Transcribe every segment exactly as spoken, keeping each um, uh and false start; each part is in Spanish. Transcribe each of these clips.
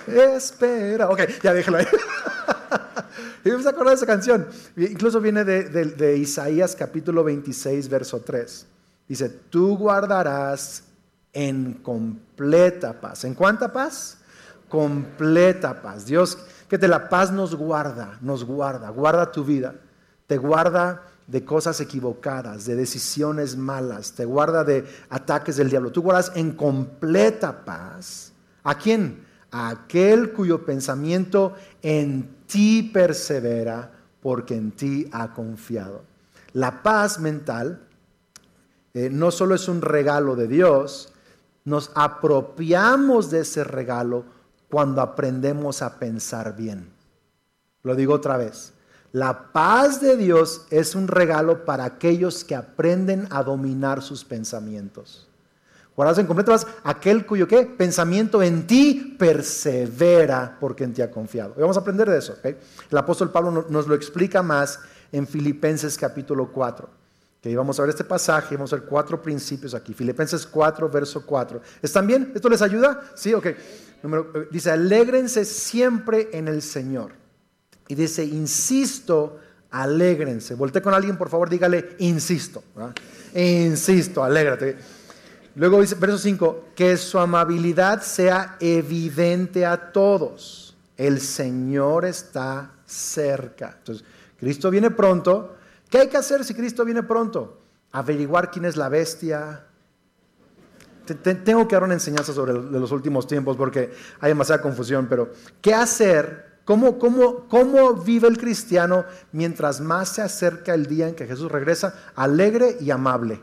espera. Ok, ya déjalo ahí. Y me acuerdo de esa canción. Incluso viene de, de, de Isaías capítulo veintiséis, verso tres. Dice, tú guardarás en completa paz. ¿En cuánta paz? Completa paz. Dios, que de la paz nos guarda, nos guarda, guarda tu vida. Te guarda de cosas equivocadas, de decisiones malas, te guarda de ataques del diablo. Tú guardas en completa paz. ¿A quién? A aquel cuyo pensamiento en ti persevera, porque en ti ha confiado. La paz mental eh, no solo es un regalo de Dios, nos apropiamos de ese regalo cuando aprendemos a pensar bien. Lo digo otra vez. La paz de Dios es un regalo para aquellos que aprenden a dominar sus pensamientos. Guardas en completa paz aquel cuyo ¿qué? Pensamiento en ti persevera, porque en ti ha confiado. Y vamos a aprender de eso. ¿Okay? El apóstol Pablo nos lo explica más en Filipenses capítulo cuatro. Okay, vamos a ver este pasaje, vamos a ver cuatro principios aquí. Filipenses cuatro, verso cuatro. ¿Están bien? ¿Esto les ayuda? Sí, ok. Número, dice, alégrense siempre en el Señor. Y dice, insisto, alégrense. Volté con alguien, por favor, dígale, insisto. ¿verdad? Insisto, alégrate. Luego dice, verso cinco, que su amabilidad sea evidente a todos. El Señor está cerca. Entonces, Cristo viene pronto. ¿Qué hay que hacer si Cristo viene pronto? Averiguar quién es la bestia. Tengo que dar una enseñanza sobre los últimos tiempos porque hay demasiada confusión, pero ¿qué hacer? ¿Cómo, cómo, cómo vive el cristiano mientras más se acerca el día en que Jesús regresa? Alegre y amable.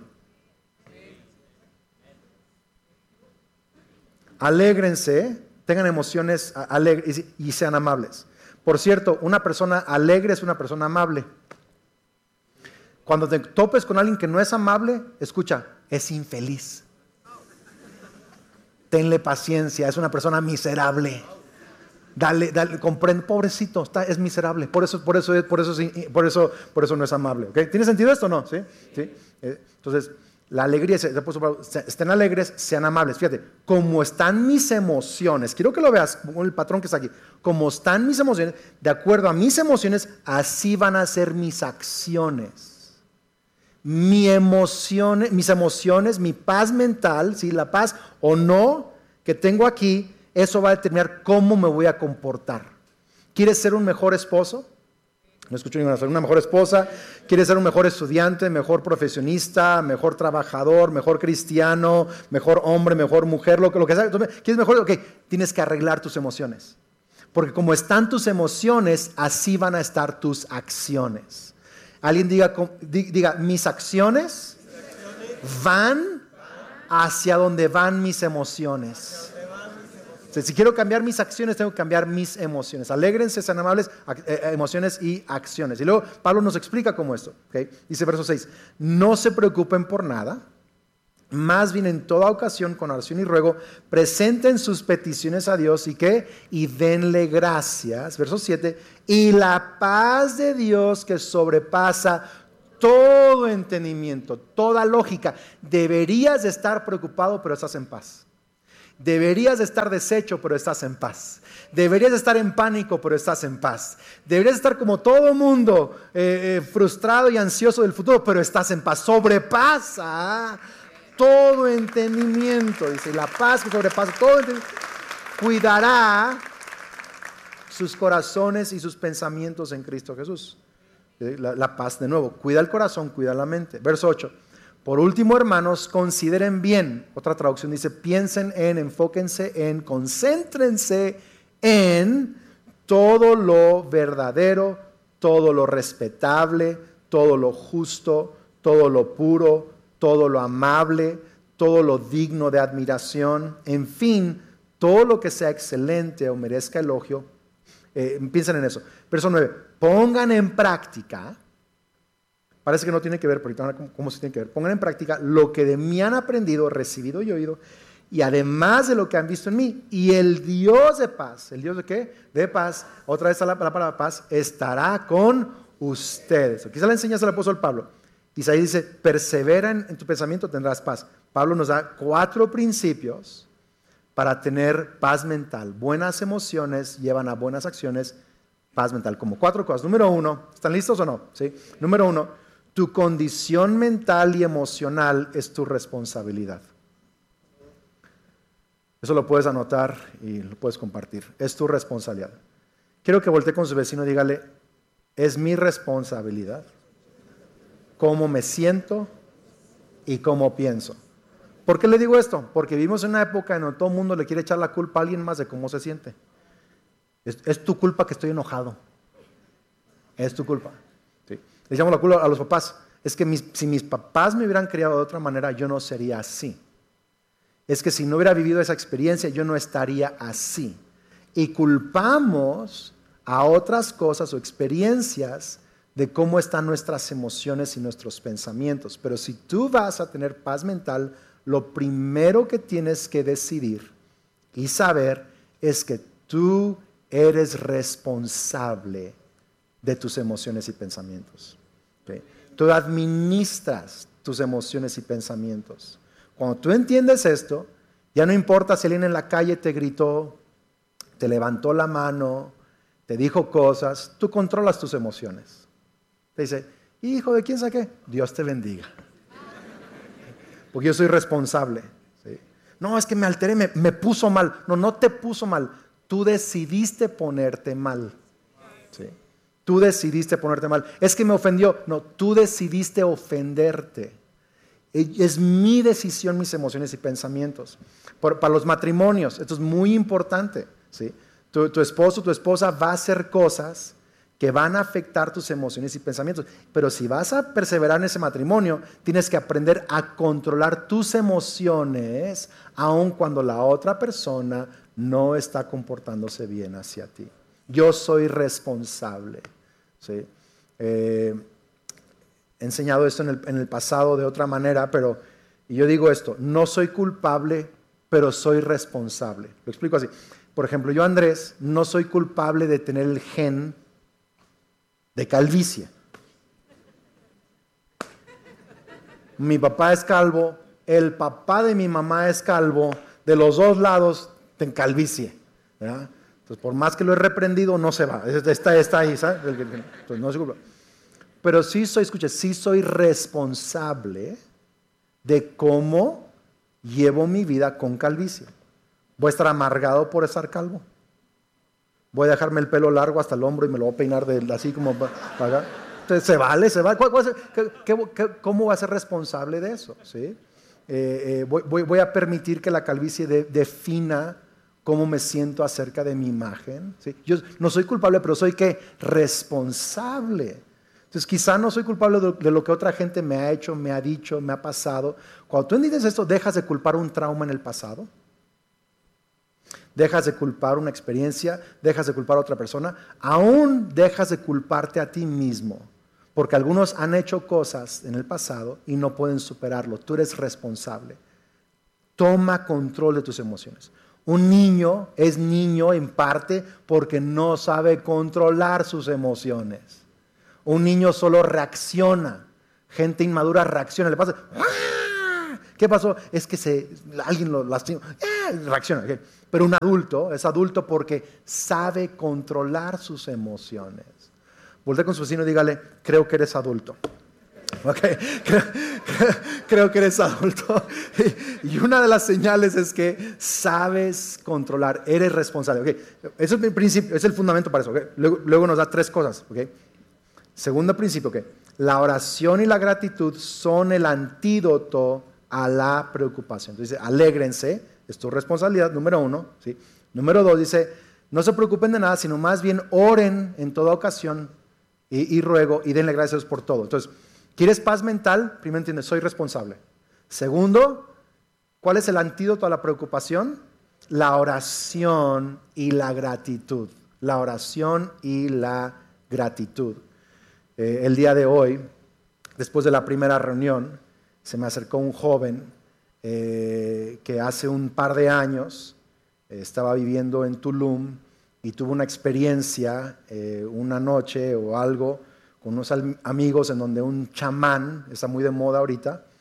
Alégrense, tengan emociones alegres y sean amables. Por cierto, una persona alegre es una persona amable. Cuando te topes con alguien que no es amable, escucha, es infeliz. Tenle paciencia, es una persona miserable. Dale, dale, comprende, pobrecito, está, es miserable. Por eso, por eso, por eso, por eso, por eso no es amable. ¿Okay? ¿Tiene sentido esto o no? ¿Sí? ¿Sí? Entonces, la alegría, estén alegres, sean amables. Fíjate, como están mis emociones, quiero que lo veas, como el patrón que está aquí. Como están mis emociones, de acuerdo a mis emociones, así van a ser mis acciones. Mi emociones, mis emociones, mi paz mental, ¿sí? La paz o no que tengo aquí, eso va a determinar cómo me voy a comportar. ¿Quieres ser un mejor esposo? No escucho ninguna, ser una mejor esposa. ¿Quieres ser un mejor estudiante, mejor profesionista, mejor trabajador, mejor cristiano, mejor hombre, mejor mujer, lo que, lo que sea? ¿Quieres mejor? Ok, tienes que arreglar tus emociones. Porque como están tus emociones, así van a estar tus acciones. Alguien diga, diga, mis acciones van hacia donde van mis emociones. O sea, si quiero cambiar mis acciones, tengo que cambiar mis emociones. Alégrense, sean amables, emociones y acciones. Y luego Pablo nos explica cómo esto. ¿Okay? Dice verso seis, no se preocupen por nada, más bien en toda ocasión con oración y ruego, presenten sus peticiones a Dios y ¿qué? Y denle gracias. Verso siete, y la paz de Dios que sobrepasa todo entendimiento, toda lógica. Deberías de estar preocupado, pero estás en paz. Deberías de estar deshecho, pero estás en paz. Deberías de estar en pánico, pero estás en paz. Deberías de estar como todo mundo, eh, eh, frustrado y ansioso del futuro, pero estás en paz. Sobrepasa todo entendimiento, dice, la paz que sobrepasa todo entendimiento, cuidará sus corazones y sus pensamientos en Cristo Jesús. La, la paz, de nuevo, cuida el corazón, cuida la mente. Verso ocho, por último, hermanos, consideren bien, otra traducción dice, piensen en, enfóquense en, concéntrense en todo lo verdadero, todo lo respetable, todo lo justo, todo lo puro, todo lo amable, todo lo digno de admiración, en fin, todo lo que sea excelente o merezca elogio, eh, piensen en eso. Verso nueve, pongan en práctica, parece que no tiene que ver, pero ahorita cómo, cómo se tiene que ver, pongan en práctica lo que de mí han aprendido, recibido y oído, y además de lo que han visto en mí, y el Dios de paz, ¿el Dios de qué? De paz, otra vez la palabra paz, estará con ustedes. Aquí se la enseñanza del apóstol Pablo. Isaías dice, persevera en, en tu pensamiento, tendrás paz. Pablo nos da cuatro principios para tener paz mental. Buenas emociones llevan a buenas acciones, paz mental. Como cuatro cosas. Número uno, ¿están listos o no? ¿Sí? Número uno, tu condición mental y emocional es tu responsabilidad. Eso lo puedes anotar y lo puedes compartir. Es tu responsabilidad. Quiero que voltee con su vecino y dígale, es mi responsabilidad cómo me siento y cómo pienso. ¿Por qué le digo esto? Porque vivimos en una época en donde todo el mundo le quiere echar la culpa a alguien más de cómo se siente. Es, es tu culpa que estoy enojado. Es tu culpa. ¿Sí? Le echamos la culpa a los papás. Es que mis, si mis papás me hubieran criado de otra manera, yo no sería así. Es que si no hubiera vivido esa experiencia, yo no estaría así. Y culpamos a otras cosas o experiencias de cómo están nuestras emociones y nuestros pensamientos. Pero si tú vas a tener paz mental, lo primero que tienes que decidir y saber es que tú eres responsable de tus emociones y pensamientos. ¿Okay? Tú administras tus emociones y pensamientos. Cuando tú entiendes esto, ya no importa si alguien en la calle te gritó, te levantó la mano, te dijo cosas, tú controlas tus emociones. Te dice, hijo de quién saqué, Dios te bendiga. Porque yo soy responsable. ¿Sí? No, es que me alteré, me, me puso mal. No, no te puso mal. Tú decidiste ponerte mal. ¿Sí? Tú decidiste ponerte mal. Es que me ofendió. No, tú decidiste ofenderte. Es mi decisión, mis emociones y pensamientos. Por, para los matrimonios, esto es muy importante. ¿Sí? Tu, tu esposo, tu esposa va a hacer cosas que van a afectar tus emociones y pensamientos. Pero si vas a perseverar en ese matrimonio, tienes que aprender a controlar tus emociones, aun cuando la otra persona no está comportándose bien hacia ti. Yo soy responsable. ¿Sí? Eh, he enseñado esto en el, en el pasado de otra manera, pero y yo digo esto, no soy culpable, pero soy responsable. Lo explico así. Por ejemplo, yo, Andrés, no soy culpable de tener el gen de calvicie. Mi papá es calvo, el papá de mi mamá es calvo, de los dos lados ten calvicie. ¿Verdad? Entonces, por más que lo he reprendido, no se va. Está, está ahí, ¿sabes? Entonces, no se culpa. Pero sí soy, escuche, sí soy responsable de cómo llevo mi vida con calvicie. Voy a estar amargado por estar calvo. Voy a dejarme el pelo largo hasta el hombro y me lo voy a peinar de, así como para acá. Entonces, se vale, se vale. ¿Qué, qué, qué, ¿Cómo voy a ser responsable de eso? ¿Sí? Eh, eh, voy, voy, voy a permitir que la calvicie de, defina cómo me siento acerca de mi imagen. ¿Sí? Yo no soy culpable, pero soy ¿qué? Responsable. Entonces, quizá no soy culpable de, de lo que otra gente me ha hecho, me ha dicho, me ha pasado. Cuando tú entiendes esto, dejas de culpar un trauma en el pasado. Dejas de culpar una experiencia, dejas de culpar a otra persona, aún dejas de culparte a ti mismo, porque algunos han hecho cosas en el pasado y no pueden superarlo. Tú eres responsable. Toma control de tus emociones. Un niño es niño en parte porque no sabe controlar sus emociones. Un niño solo reacciona. Gente inmadura reacciona. Le pasa, ¡ah! ¿Qué pasó? Es que se, alguien lo lastimó. ¡Ah! Reacciona. ¿Okay? Pero un adulto es adulto porque sabe controlar sus emociones. Voltea con su vecino y dígale, creo que eres adulto. Okay. Creo, creo, creo que eres adulto. Y una de las señales es que sabes controlar, eres responsable. Okay. Ese es el principio, es el fundamento para eso. Okay. Luego, luego nos da tres cosas. Okay. Segundo principio, okay. La oración y la gratitud son el antídoto a la preocupación. Entonces, alégrense, es tu responsabilidad, número uno. ¿Sí? Número dos, dice, no se preocupen de nada, sino más bien oren en toda ocasión y, y ruego y denle gracias por todo. Entonces, ¿quieres paz mental? Primero entiendes, soy responsable. Segundo, ¿cuál es el antídoto a la preocupación? La oración y la gratitud. La oración y la gratitud. Eh, el día de hoy, después de la primera reunión, se me acercó un joven eh, que hace un par de años eh, estaba viviendo en Tulum y tuvo una experiencia, eh, una noche o algo, con unos amigos en donde un chamán, está muy de moda ahorita,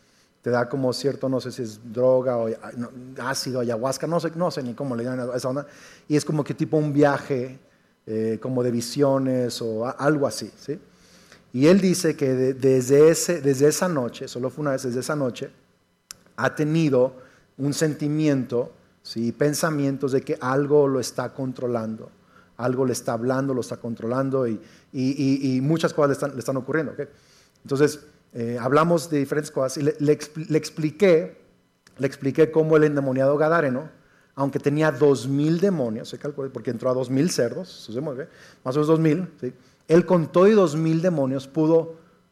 te da como cierto, no sé si es droga o no, ácido, ayahuasca, no sé, no sé ni cómo le llaman a esa onda, y es como que tipo un viaje eh, como de visiones o a, algo así, ¿sí? Y él dice que de, desde, ese, desde esa noche, solo fue una vez, desde esa noche, ha tenido un sentimiento, ¿sí? Pensamientos de que algo lo está controlando, algo le está hablando, lo está controlando y, y, y, y muchas cosas le están, le están ocurriendo, ¿okay? Entonces, eh, hablamos de diferentes cosas y le, le, le, expliqué, le expliqué cómo el endemoniado gadareno, aunque tenía dos mil demonios, se calculó, porque entró a dos mil cerdos, ¿sí? Más o menos dos mil, ¿sí? Él con todo y dos mil demonios pudo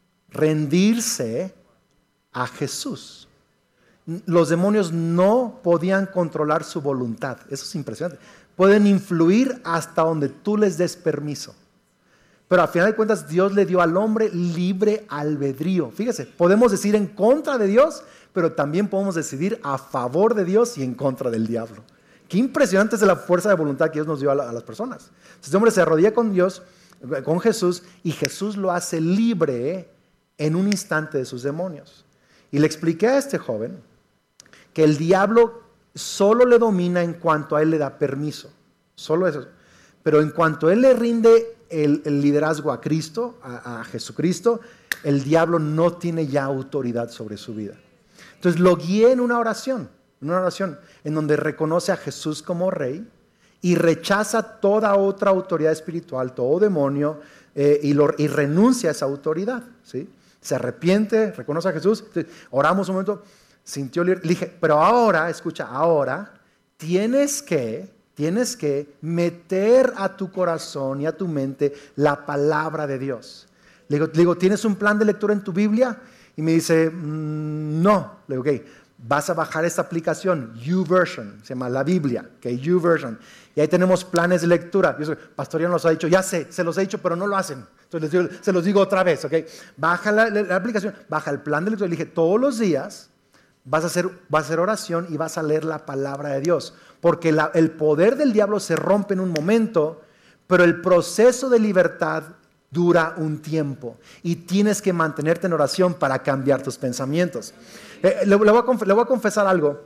rendirse a Jesús. Los demonios no podían controlar su voluntad. Eso es impresionante. Pueden influir hasta donde tú les des permiso. Pero al final de cuentas Dios le dio al hombre libre albedrío. Fíjese, podemos decidir en contra de Dios, pero también podemos decidir a favor de Dios y en contra del diablo. Qué impresionante es la fuerza de voluntad que Dios nos dio a, la, a las personas. Entonces, este hombre se arrodilla con Dios, con Jesús, y Jesús lo hace libre en un instante de sus demonios. Y le expliqué a este joven que el diablo solo le domina en cuanto a él le da permiso, solo eso. Pero en cuanto él le rinde el, el liderazgo a Cristo, a, a Jesucristo, el diablo no tiene ya autoridad sobre su vida. Entonces lo guié en una oración, en una oración en donde reconoce a Jesús como rey y rechaza toda otra autoridad espiritual, todo demonio, eh, y, lo, y renuncia a esa autoridad, ¿sí? Se arrepiente, reconoce a Jesús. Entonces, oramos un momento, sintió, le dije, pero ahora, escucha, ahora tienes que, tienes que meter a tu corazón y a tu mente la palabra de Dios. Le digo, le digo, ¿tienes un plan de lectura en tu Biblia? Y me dice, mmm, no. Le digo, ok, vas a bajar esta aplicación, YouVersion, se llama la Biblia, ok, YouVersion. Y ahí tenemos planes de lectura. Yo soy, Pastor ya nos los ha dicho, ya sé, se los he dicho, pero no lo hacen. Entonces les digo, se los digo otra vez, ok. Baja la, la, la aplicación, baja el plan de lectura. Le dije, todos los días vas a, hacer, vas a hacer oración y vas a leer la palabra de Dios. Porque la, el poder del diablo se rompe en un momento, pero el proceso de libertad dura un tiempo. Y tienes que mantenerte en oración para cambiar tus pensamientos. Eh, le, le, voy a, le voy a confesar algo.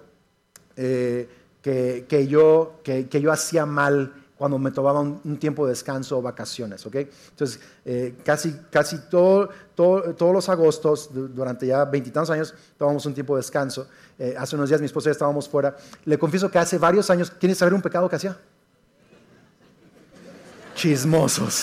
Eh, Que, que, yo, que, que yo hacía mal cuando me tomaba un, un tiempo de descanso o vacaciones, ¿ok? Entonces, eh, casi, casi todo, todo, todos los agostos, durante ya veintitantos años, tomábamos un tiempo de descanso. Eh, hace unos días mi esposa y yo estábamos fuera. Le confieso que hace varios años, ¿quieren saber un pecado que hacía? Chismosos.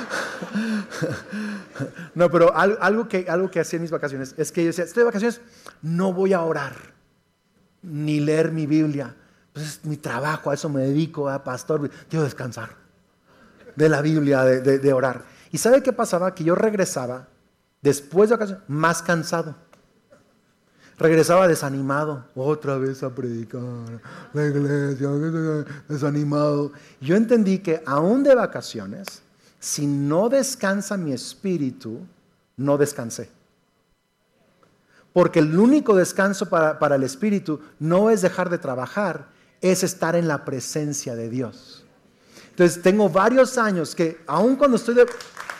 No, pero algo, algo, que, algo que hacía en mis vacaciones es que yo decía, estoy de vacaciones, no voy a orar, ni leer mi Biblia. Pues es mi trabajo, a eso me dedico, a pastor, quiero descansar de la Biblia, de, de, de orar. ¿Y sabe qué pasaba? Que yo regresaba, después de vacaciones, más cansado. Regresaba desanimado, otra vez a predicar, la iglesia, desanimado. Yo entendí que aún de vacaciones, si no descansa mi espíritu, no descansé. Porque el único descanso para, para el espíritu no es dejar de trabajar, es estar en la presencia de Dios. Entonces tengo varios años que aun cuando estoy de...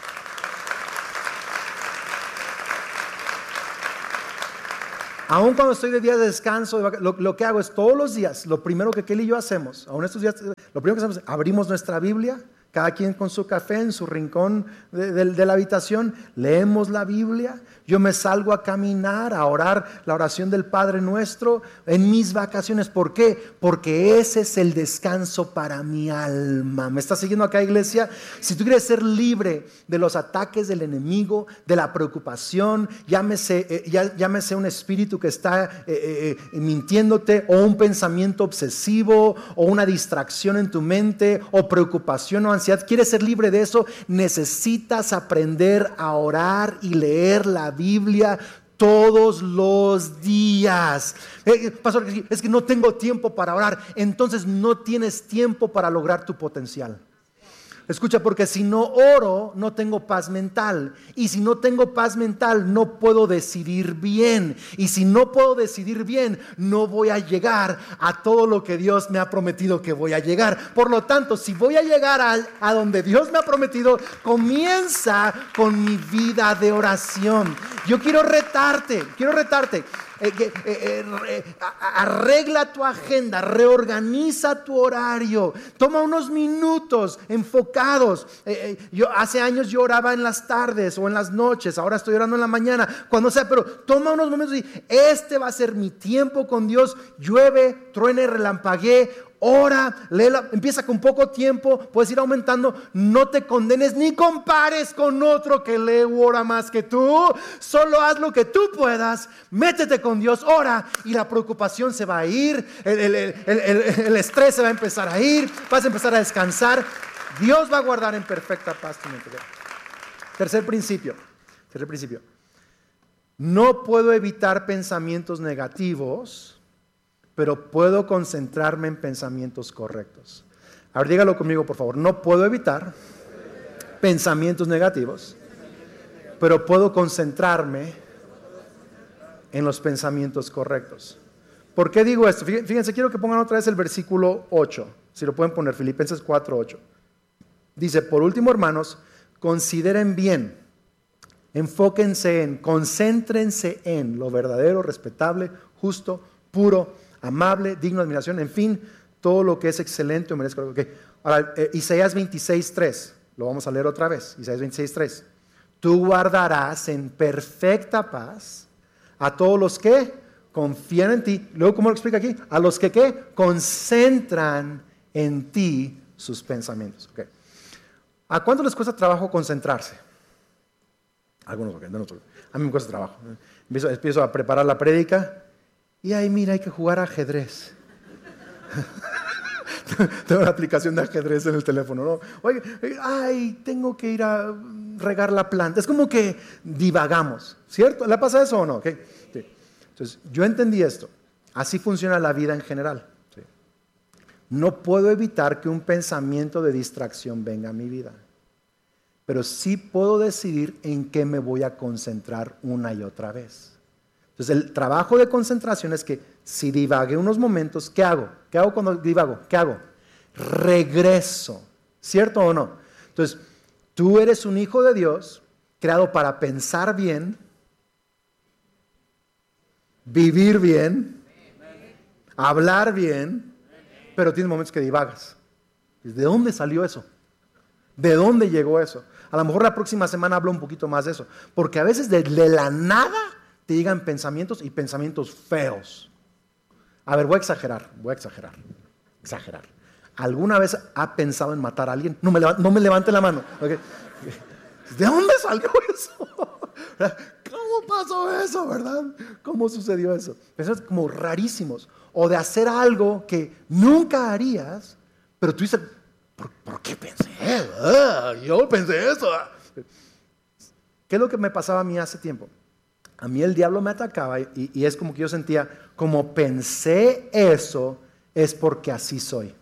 Aun cuando estoy de días de descanso, lo, lo que hago es todos los días, lo primero que Kelly y yo hacemos, aún estos días, lo primero que hacemos es abrimos nuestra Biblia, cada quien con su café en su rincón de, de, de la habitación, leemos la Biblia, yo me salgo a caminar, a orar la oración del Padre Nuestro en mis vacaciones. ¿Por qué? Porque ese es el descanso para mi alma. ¿Me estás siguiendo acá, iglesia? Si tú quieres ser libre de los ataques del enemigo, de la preocupación, llámese, eh, ya, llámese un espíritu que está eh, eh, mintiéndote, o un pensamiento obsesivo, o una distracción en tu mente, o preocupación o ansiedad, quieres ser libre de eso, necesitas aprender a orar y leer la Biblia todos los días. Eh, pastor, es que no tengo tiempo para orar. Entonces no tienes tiempo para lograr tu potencial. Escucha, porque si no oro, no tengo paz mental. Y si no tengo paz mental, no puedo decidir bien. Y si no puedo decidir bien, no voy a llegar a todo lo que Dios me ha prometido que voy a llegar. Por lo tanto, si voy a llegar a, a donde Dios me ha prometido, comienza con mi vida de oración. Yo quiero retarte, quiero retarte. eh, eh, eh, eh, arregla tu agenda, reorganiza tu horario, toma unos minutos enfocados. Eh, eh, yo hace años yo oraba en las tardes o en las noches, ahora estoy orando en la mañana, cuando sea, pero toma unos momentos y este va a ser mi tiempo con Dios. Llueve, truene, relampaguee, ora, léela, empieza con poco tiempo, puedes ir aumentando. No te condenes ni compares con otro que lee u ora más que tú. Solo haz lo que tú puedas, métete con Dios, ora, y la preocupación se va a ir, el, el, el, el, el estrés se va a empezar a ir, vas a empezar a descansar. Dios va a guardar en perfecta paz tu mente. Tercer principio, tercer principio. No puedo evitar pensamientos negativos, pero puedo concentrarme en pensamientos correctos. A ver, dígalo conmigo, por favor. No puedo evitar pensamientos negativos, pero puedo concentrarme en los pensamientos correctos. ¿Por qué digo esto? Fíjense, quiero que pongan otra vez el versículo ocho. Si lo pueden poner, Filipenses cuatro ocho. Dice, por último, hermanos, consideren bien, enfóquense en, concéntrense en lo verdadero, respetable, justo, puro, amable, digno de admiración, en fin, todo lo que es excelente o merezca. Okay. Ahora, eh, Isaías veintiséis tres, lo vamos a leer otra vez, Isaías veintiséis tres. Tú guardarás en perfecta paz a todos los que confían en ti. Luego, ¿cómo lo explica aquí? A los que ¿qué? Concentran en ti sus pensamientos. Okay. ¿A cuánto les cuesta trabajo concentrarse? Algunos, okay, no, no, a mí me cuesta trabajo. Empiezo, empiezo a preparar la prédica. Y ahí mira, hay que jugar ajedrez. Tengo una aplicación de ajedrez en el teléfono, ¿no? Oye, ay, tengo que ir a regar la planta. Es como que divagamos, ¿cierto? ¿Le pasa eso o no? ¿Okay? Sí. Entonces, yo entendí esto. Así funciona la vida en general. ¿Sí? No puedo evitar que un pensamiento de distracción venga a mi vida. Pero sí puedo decidir en qué me voy a concentrar una y otra vez. Entonces, el trabajo de concentración es que si divagué unos momentos, ¿qué hago? ¿Qué hago cuando divago? ¿Qué hago? Regreso. ¿Cierto o no? Entonces, tú eres un hijo de Dios, creado para pensar bien, vivir bien, hablar bien, pero tienes momentos que divagas. ¿De dónde salió eso? ¿De dónde llegó eso? A lo mejor la próxima semana hablo un poquito más de eso, porque a veces de, de la nada te llegan pensamientos y pensamientos feos. A ver, voy a exagerar, voy a exagerar, exagerar. ¿Alguna vez ha pensado en matar a alguien? No me, levante, no me levante la mano. Okay. ¿De dónde salió eso? ¿Cómo pasó eso, verdad? ¿Cómo sucedió eso? Pensamientos como rarísimos. O de hacer algo que nunca harías, pero tú dices, ¿por, ¿por qué pensé? Ah, yo pensé eso. ¿Qué es lo que me pasaba a mí hace tiempo? A mí el diablo me atacaba y, y es como que yo sentía, como pensé eso, es porque así soy.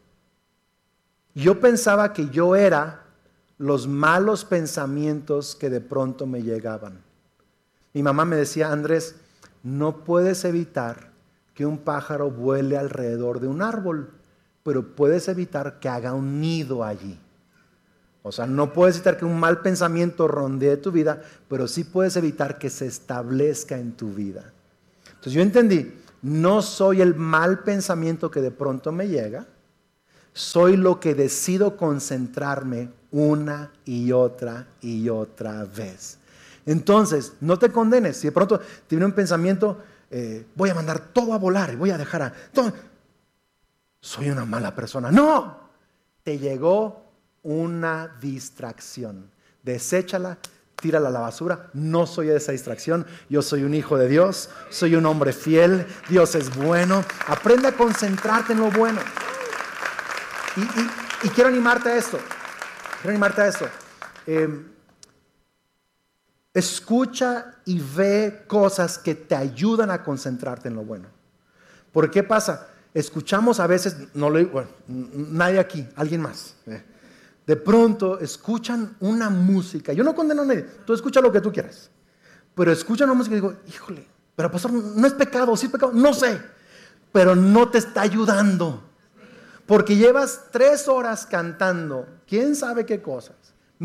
Yo pensaba que yo era los malos pensamientos que de pronto me llegaban. Mi mamá me decía, Andrés, no puedes evitar que un pájaro vuele alrededor de un árbol, pero puedes evitar que haga un nido allí. O sea, no puedes evitar que un mal pensamiento rondee tu vida, pero sí puedes evitar que se establezca en tu vida. Entonces yo entendí, no soy el mal pensamiento que de pronto me llega, soy lo que decido concentrarme una y otra y otra vez. Entonces, no te condenes. Si de pronto te viene un pensamiento, eh, voy a mandar todo a volar y voy a dejar a... Todo. Soy una mala persona. No, te llegó una distracción. Deséchala, tírala a la basura. No soy esa distracción. Yo soy un hijo de Dios. Soy un hombre fiel. Dios es bueno. Aprende a concentrarte en lo bueno. Y, y, y quiero animarte a esto. Quiero animarte a esto. Eh, escucha y ve cosas que te ayudan a concentrarte en lo bueno. ¿Por qué pasa? Escuchamos a veces, no lo, bueno, nadie aquí, alguien más. Eh. De pronto escuchan una música. Yo no condeno a nadie. Tú escucha lo que tú quieras. Pero escuchan una música y digo, híjole, pero pastor, no es pecado, sí es pecado. No sé, pero no te está ayudando. Porque llevas tres horas cantando, quién sabe qué cosas,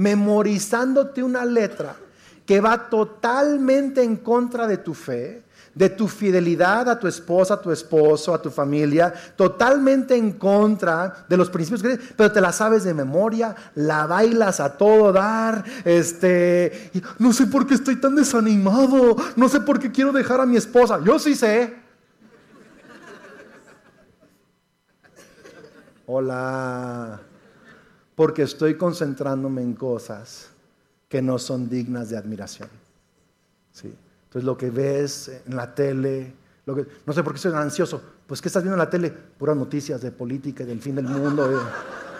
memorizándote una letra que va totalmente en contra de tu fe, de tu fidelidad a tu esposa, a tu esposo, a tu familia, totalmente en contra de los principios que tienes, pero te la sabes de memoria, la bailas a todo dar, este, y no sé por qué estoy tan desanimado, no sé por qué quiero dejar a mi esposa, yo sí sé. Hola, porque estoy concentrándome en cosas que no son dignas de admiración. Sí. Entonces lo que ves en la tele, lo que, no sé por qué estoy ansioso, pues ¿qué estás viendo en la tele? Puras noticias de política y del fin del mundo. Eh.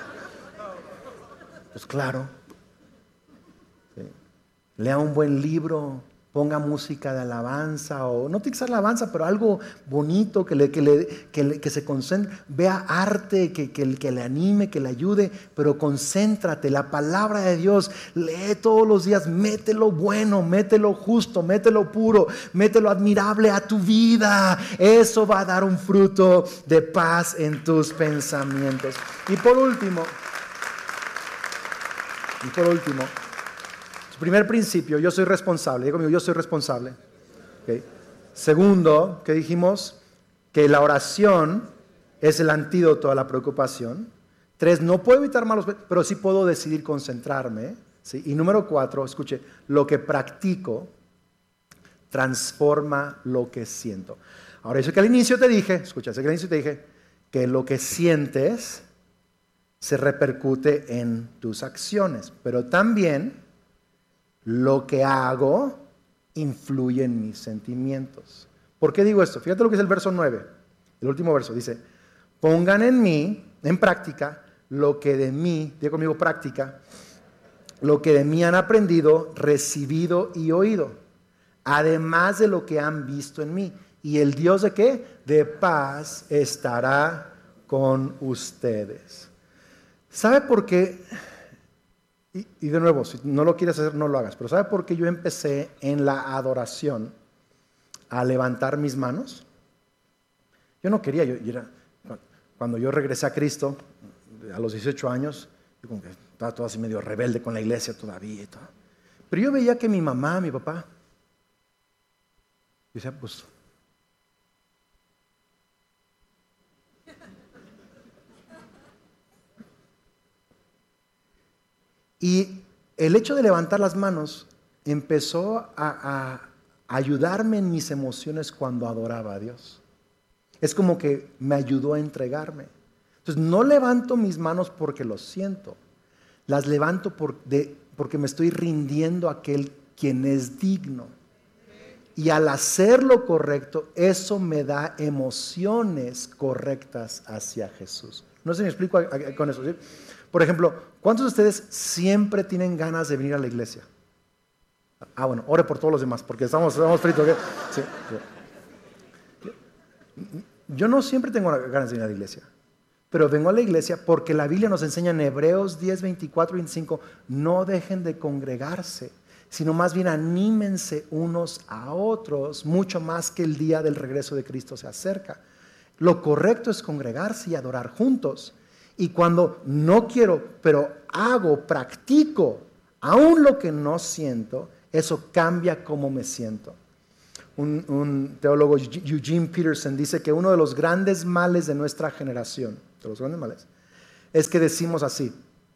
Pues claro. Sí. Lea un buen libro, ponga música de alabanza, o no tiene que ser alabanza, pero algo bonito que, le, que, le, que, le, que se concentre, vea arte que, que, que le anime, que le ayude, pero concéntrate, la palabra de Dios, lee todos los días, mételo bueno, mételo justo, mételo puro, mételo admirable a tu vida, eso va a dar un fruto de paz en tus pensamientos. Y por último, y por último, primer principio, yo soy responsable. Digo conmigo, yo soy responsable. Okay. Segundo, ¿qué dijimos? Que la oración es el antídoto a la preocupación. Tres, no puedo evitar malos, pero sí puedo decidir concentrarme. ¿Sí? Y número cuatro, escuche, lo que practico transforma lo que siento. Ahora, eso que al inicio te dije, escucha, eso que al inicio te dije, que lo que sientes se repercute en tus acciones, pero también lo que hago influye en mis sentimientos. ¿Por qué digo esto? Fíjate lo que es el verso nueve, el último verso. Dice, pongan en mí, en práctica, lo que de mí, diga conmigo práctica, lo que de mí han aprendido, recibido y oído, además de lo que han visto en mí. ¿Y el Dios de qué? De paz estará con ustedes. ¿Sabe por qué? Y, y de nuevo, si no lo quieres hacer, no lo hagas. Pero ¿sabe por qué yo empecé en la adoración a levantar mis manos? Yo no quería, yo, yo era, cuando yo regresé a Cristo, a los dieciocho años, yo como que estaba todo así medio rebelde con la iglesia todavía y todo. Pero yo veía que mi mamá, mi papá, yo decía, pues, y el hecho de levantar las manos empezó a, a ayudarme en mis emociones cuando adoraba a Dios. Es como que me ayudó a entregarme. Entonces no levanto mis manos porque lo siento, las levanto por, de, porque me estoy rindiendo a aquel quien es digno. Y al hacer lo correcto, eso me da emociones correctas hacia Jesús. No sé si me explico con eso, ¿sí? Por ejemplo, ¿cuántos de ustedes siempre tienen ganas de venir a la iglesia? Ah, bueno, ore por todos los demás, porque estamos, estamos fritos. ¿Okay? Sí, sí. Yo no siempre tengo ganas de venir a la iglesia, pero vengo a la iglesia porque la Biblia nos enseña en Hebreos diez, veinticuatro y veinticinco, no dejen de congregarse, sino más bien anímense unos a otros, mucho más que el día del regreso de Cristo se acerca. Lo correcto es congregarse y adorar juntos. Y cuando no quiero, pero hago, practico, aún lo que no siento, eso cambia cómo me siento. Un, un teólogo, Eugene Peterson, dice que uno de los grandes males de nuestra generación, de los grandes males, es que decimos así,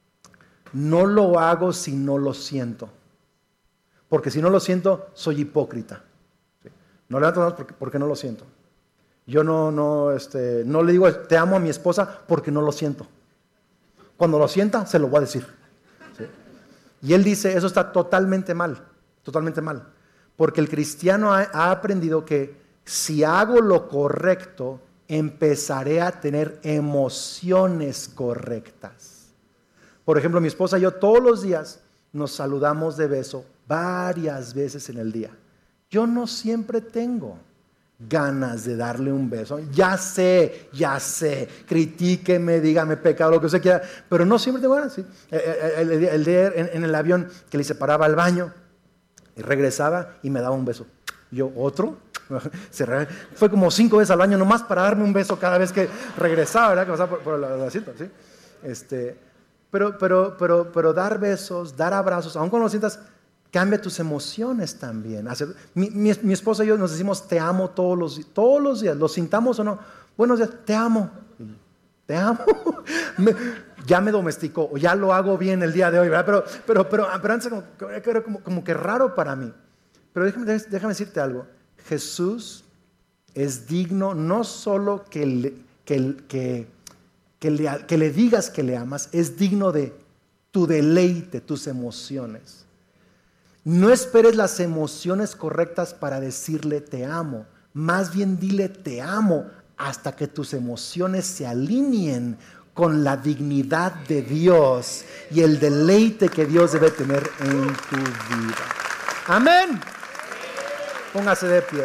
no lo hago si no lo siento. Porque si no lo siento, soy hipócrita. ¿Sí? No levanto las manos porque, porque no lo siento. Yo no, no, este, no le digo te amo a mi esposa porque no lo siento. Cuando lo sienta, se lo voy a decir. ¿Sí? Y él dice, eso está totalmente mal, totalmente mal. Porque el cristiano ha, ha aprendido que si hago lo correcto, empezaré a tener emociones correctas. Por ejemplo, mi esposa y yo todos los días nos saludamos de beso varias veces en el día. Yo no siempre tengo ganas de darle un beso. Ya sé, ya sé, critíqueme, dígame pecado, lo que usted quiera, pero no siempre tengo ganas. ¿Sí? El, el, el de en, en el avión que le separaba al baño y regresaba y me daba un beso. Yo, ¿otro? Fue como cinco veces al año nomás para darme un beso cada vez que regresaba, ¿verdad? Que pasaba por, por el asiento, ¿sí? Este, pero, pero, pero, pero dar besos, dar abrazos, aun cuando lo sientas, Cambia tus emociones también. Hacer, mi, mi, mi esposa y yo nos decimos te amo todos los, todos los días, lo sintamos o no. Buenos días, te amo. Te amo. me, ya me domesticó, o ya lo hago bien el día de hoy, ¿verdad? Pero, pero, pero, pero antes como, era como, como que raro para mí. Pero déjame, déjame decirte algo. Jesús es digno no solo que le, que, que, que, le, que le digas que le amas, es digno de tu deleite, tus emociones. No esperes las emociones correctas para decirle te amo. Más bien dile te amo hasta que tus emociones se alineen con la dignidad de Dios y el deleite que Dios debe tener en tu vida. Amén. Póngase de pie.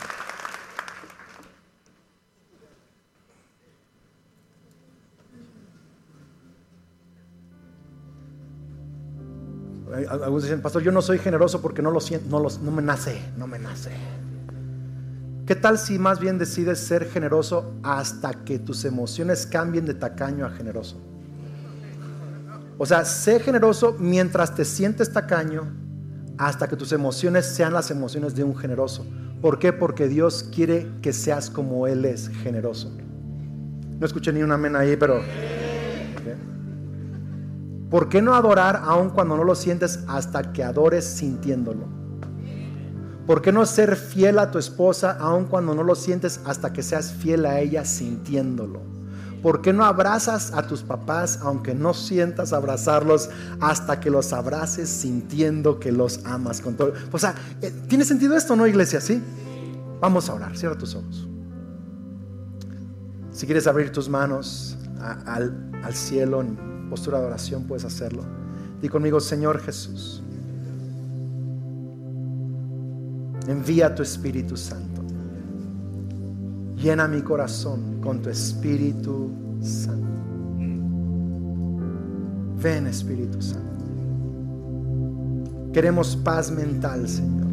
Algunos dicen, pastor, yo no soy generoso porque no lo siento, no, lo, no me nace, no me nace. ¿Qué tal si más bien decides ser generoso hasta que tus emociones cambien de tacaño a generoso? O sea, sé generoso mientras te sientes tacaño hasta que tus emociones sean las emociones de un generoso. ¿Por qué? Porque Dios quiere que seas como Él es, generoso. No escuché ni un amén ahí, pero... ¿okay? ¿Por qué no adorar aun cuando no lo sientes hasta que adores sintiéndolo? ¿Por qué no ser fiel a tu esposa aun cuando no lo sientes hasta que seas fiel a ella sintiéndolo? ¿Por qué no abrazas a tus papás aunque no sientas abrazarlos hasta que los abraces sintiendo que los amas con todo? O sea, ¿tiene sentido esto, no, iglesia? ¿Sí? Vamos a orar, cierra tus ojos. Si quieres abrir tus manos a, al, al cielo en postura de oración, puedes hacerlo. Di conmigo, Señor Jesús, envía tu Espíritu Santo. Llena mi corazón con tu Espíritu Santo. Ven, Espíritu Santo. Queremos paz mental, Señor.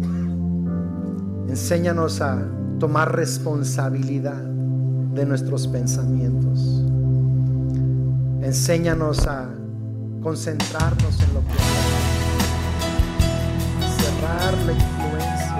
Enséñanos a tomar responsabilidad de nuestros pensamientos. Enséñanos a concentrarnos en lo que hacemos. Cerrar la influencia